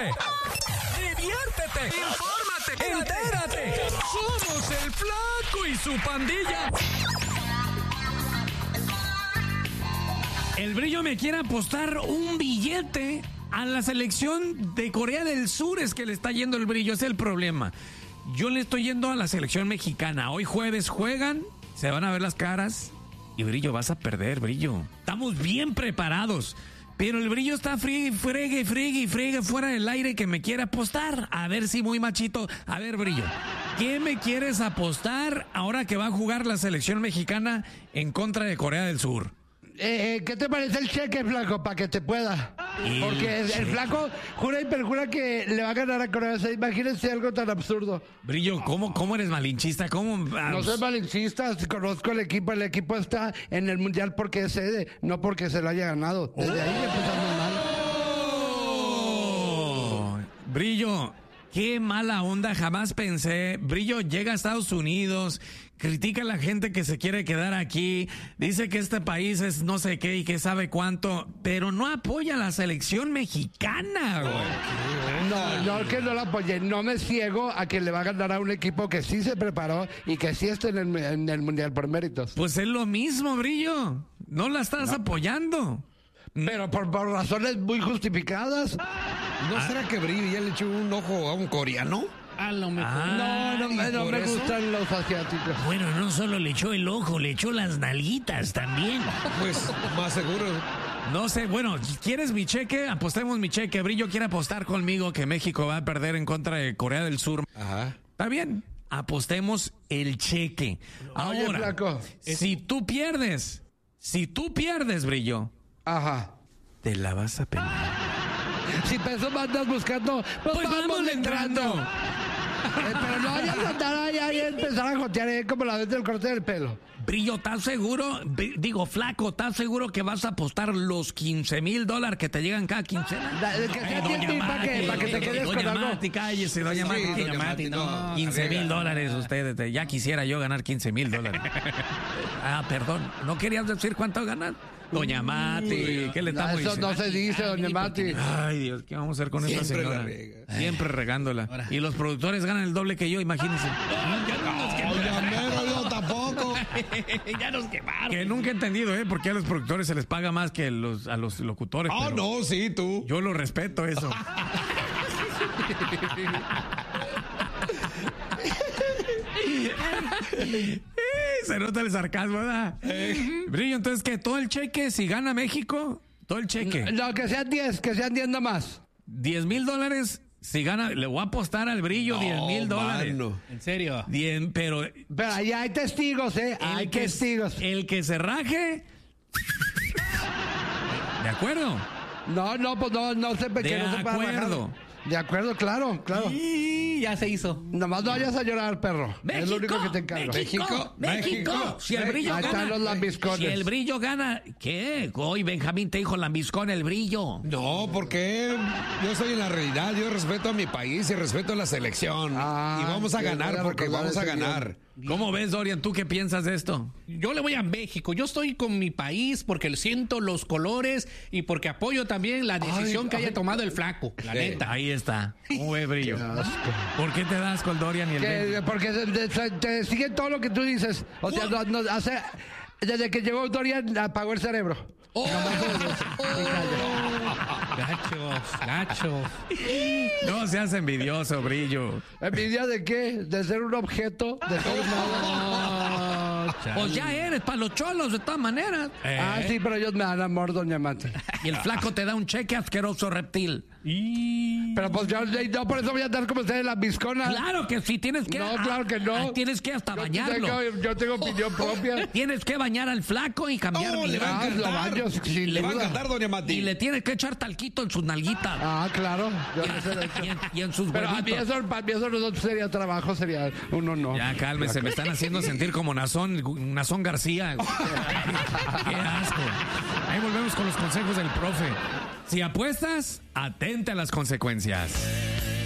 diviértete, infórmate, entérate. Somos el Flaco y su pandilla. El Brillo me quiere apostar un billete a la selección de Corea del Sur. Es que le está yendo el Brillo, ese es el problema. Yo le estoy yendo a la selección mexicana. Hoy jueves juegan, se van a ver las caras. Y Brillo, vas a perder, Brillo. Estamos bien preparados. Pero el Brillo está fregue fuera del aire que me quiere apostar. A ver si muy machito. A ver, Brillo, ¿qué me quieres apostar ahora que va a jugar la selección mexicana en contra de Corea del Sur? ¿Qué te parece el cheque, Flaco, para que te pueda? Porque el Flaco jura y perjura que le va a ganar a Corea. O sea, imagínense algo tan absurdo. Brillo, ¿cómo eres malinchista? ¿Cómo? No soy malinchista, conozco el equipo está en el Mundial porque es sede, no porque se lo haya ganado. Desde ahí empezamos mal. Brillo, qué mala onda, jamás pensé. Brillo llega a Estados Unidos, critica a la gente que se quiere quedar aquí, dice que este país es no sé qué y que sabe cuánto, pero no apoya a la selección mexicana, güey. No, que no la apoye. No me ciego a que le va a ganar a un equipo que sí se preparó y que sí está en el Mundial por méritos. Pues es lo mismo, Brillo. No la estás apoyando. Pero por razones muy justificadas. ¿No será que Brillo ya le echó un ojo a un coreano? A lo mejor. No me gustan los asiáticos. Bueno, no solo le echó el ojo, le echó las nalguitas también. Pues más seguro. No sé, bueno, ¿quieres mi cheque? Apostemos mi cheque. Brillo quiere apostar conmigo que México va a perder en contra de Corea del Sur. Ajá. Está bien, apostemos el cheque. Oye, Ahora, Flaco. si tú pierdes, Brillo, Ajá. te la vas a pelar. Si peso andas buscando, pues vamos entrando. Pero no vayas a andar ahí y empezar a jotear como la vez del corte del pelo. Brillo, ¿estás seguro? Flaco, ¿estás seguro que vas a apostar los $15,000 que te llegan cada quincena? Que sea tiempo para que te quedes con algo. Mati, cállese, doña Mati. Doña Mati, no. $15,000 ustedes. Ya quisiera yo ganar $15,000. Perdón, ¿no querías decir cuánto ganas? Doña Mati, ¿qué le estamos Eso diciendo? no se dice, doña Mati. Ay, Dios, ¿qué vamos a hacer con esta Siempre señora? la rega. Siempre regándola. Y los productores ganan el doble que yo, imagínense. Yo tampoco. Ya nos quemaron. Que nunca he entendido, ¿por qué a los productores se les paga más que a los locutores? Pero No, sí, tú. yo lo respeto eso. Se nota el sarcasmo, ¿verdad? Brillo, entonces, ¿qué? ¿Todo el cheque? Si gana México, todo el cheque. No, que sean 10 nomás. $10,000. Si gana, le voy a apostar al Brillo $10,000. Mano. ¿En serio? Bien, pero ahí hay testigos, hay testigos. el que se raje. ¿De acuerdo? No, pues no sé De que no se pueda acuerdo. bajar. De acuerdo, claro. Y ya se hizo. Nomás no vayas a llorar, perro. Es lo único que te encargo. México. Si el Brillo Ahí gana. están los lambiscones. Si el Brillo gana, ¿qué? Hoy Benjamín te dijo lambiscón el Brillo. No, porque yo estoy en la realidad. Yo respeto a mi país y respeto a la selección. Y vamos a que ganar voy a porque recordar vamos a ese ganar. ¿Cómo ves, Dorian? ¿Tú qué piensas de esto? Yo le voy a México. Yo estoy con mi país porque siento los colores y porque apoyo también la decisión que haya tomado el Flaco. La neta. Ahí está. ¿Cómo ves, Brillo? ¿Por qué te das con Dorian y el Ben? Porque te siguen todo lo que tú dices. O sea, desde que llegó Dorian apagó el cerebro. Gachos. No seas envidioso, Brillo. ¿Envidia de qué? ¿De ser un objeto? ¿De ser Pues ya eres para los cholos, de todas maneras. sí, pero ellos me dan amor, doña Mati. Y el Flaco te da un cheque, asqueroso reptil. Pero pues yo por eso voy a andar como ustedes las bisconas. Claro que sí, tienes que... No, claro que no. Tienes que hasta bañarlo. Yo tengo opinión propia. Tienes que bañar al Flaco y cambiarlo. Le va a lo encantar. baño, sin Le va a duda. encantar, doña Mati. Y le tienes que echar talquito en sus nalguitas. Claro. Yo no sé de eso. Y en sus Pero huevitos. para mí eso no sería trabajo, sería uno no. Ya, cálmese, me están haciendo sentir como Nazón García. Qué asco. Ahí volvemos con los consejos del profe. Si apuestas, atente a las consecuencias.